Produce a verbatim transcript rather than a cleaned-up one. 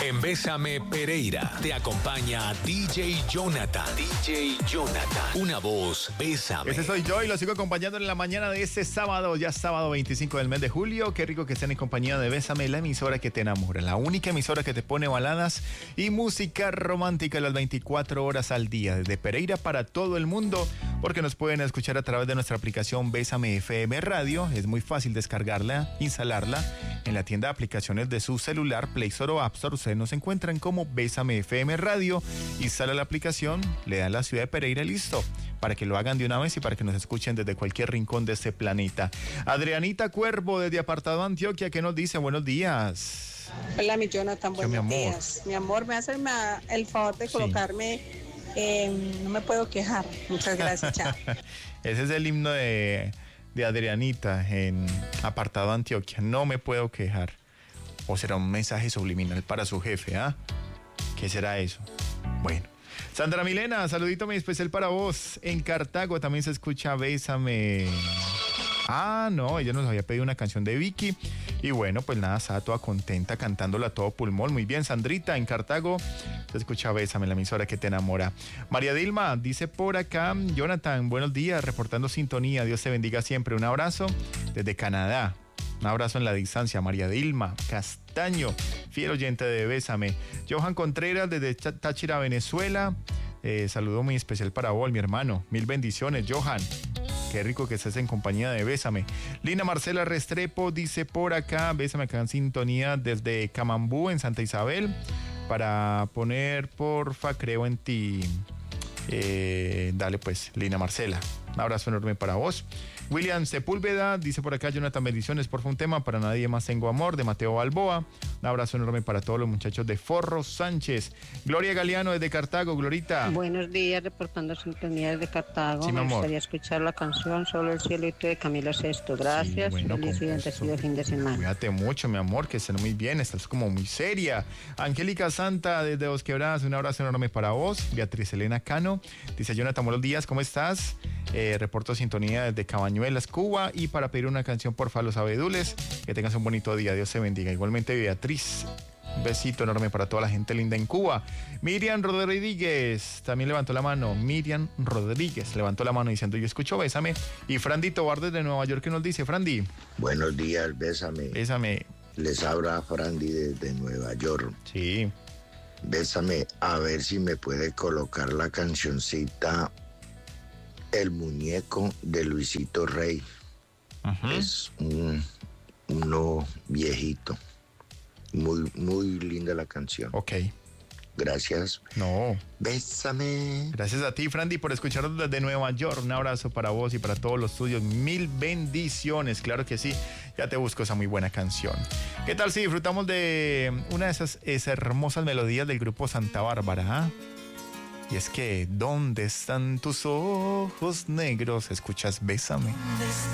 En Bésame Pereira te acompaña D J Jonathan. D J Jonathan. Una voz, Bésame. Ese soy yo y lo sigo acompañando en la mañana de este sábado, ya sábado veinticinco del mes de julio. Qué rico que estén en compañía de Bésame, la emisora que te enamora, la única emisora que te pone baladas y música romántica las veinticuatro horas al día, desde Pereira para todo el mundo, porque nos pueden escuchar a través de nuestra aplicación Bésame F M Radio. Es muy fácil descargarla, instalarla en la tienda de aplicaciones de su celular, Play Store o App Store. Ustedes nos encuentran como Bésame F M Radio. Instala la aplicación, le dan la ciudad de Pereira y listo, para que lo hagan de una vez y para que nos escuchen desde cualquier rincón de este planeta. Adrianita Cuervo, desde Apartado Antioquia, ¿qué nos dice? Buenos días. Hola, mi Jonathan, buenos mi amor. días. Mi amor, me hace el favor de colocarme, sí. eh, no me puedo quejar. Muchas gracias, chao. Ese es el himno de, de Adrianita en Apartado Antioquia. No me puedo quejar. ¿O será un mensaje subliminal para su jefe, ah? ¿Qué será eso? Bueno. Sandra Milena, saludito muy especial para vos. En Cartago también se escucha Bésame. Ah, no, ella nos había pedido una canción de Vicky. Y bueno, pues nada, estaba toda contenta cantándola a todo pulmón. Muy bien, Sandrita, en Cartago se escucha Bésame, la emisora que te enamora. María Dilma dice por acá: Jonathan, buenos días, reportando sintonía. Dios te bendiga siempre. Un abrazo desde Canadá. Un abrazo en la distancia, María Dilma Castaño, fiel oyente de Bésame. Johan Contreras, desde Táchira, Venezuela. Eh, saludo muy especial para vos, mi hermano. Mil bendiciones, Johan. Qué rico que estés en compañía de Bésame. Lina Marcela Restrepo dice por acá: Bésame acá en sintonía desde Camambú, en Santa Isabel. Para poner, porfa, creo en ti. Eh, dale pues, Lina Marcela. Un abrazo enorme para vos. William Sepúlveda dice por acá: Jonathan, bendiciones, por un tema para Nadie Más Tengo Amor, de Mateo Balboa. Un abrazo enorme para todos los muchachos de Forro Sánchez. Gloria Galeano desde Cartago. Glorita. Buenos días, reportando sintonía desde Cartago. Sí, me amor. gustaría escuchar la canción Solo el cielo y tú de Camilo Sesto. Gracias. Sí, bueno, feliz y bendecido fin de semana. Cuídate mucho, mi amor, que estén muy bien. Estás como muy seria. Angélica Santa desde Dos Quebradas. Un abrazo enorme para vos. Beatriz Elena Cano dice: Jonathan, buenos días, ¿cómo estás? Eh, reporto sintonía desde Cabañuelas, Cuba, y para pedir una canción porfa los abedules. Que tengas un bonito día, Dios te bendiga. Igualmente, Beatriz, un besito enorme para toda la gente linda en Cuba. Miriam Rodríguez también levantó la mano. Miriam Rodríguez levantó la mano diciendo: yo escucho Bésame. Y Frandy Tobar desde Nueva York, ¿qué nos dice, Frandy? Buenos días, Bésame. Bésame. Les habla Frandy desde Nueva York. Sí. Bésame, a ver si me puede colocar la cancioncita El Muñeco de Luisito Rey. Uh-huh. Es un, uno viejito. Muy, muy linda la canción. Ok. Gracias. No. Bésame. Gracias a ti, Frandy, por escucharnos desde Nueva York. Un abrazo para vos y para todos los tuyos. Mil bendiciones. Claro que sí. Ya te busco esa muy buena canción. ¿Qué tal si disfrutamos de una de esas, esas hermosas melodías del grupo Santa Bárbara? ¿eh? Y es que, ¿dónde están tus ojos negros? Escuchas Bésame.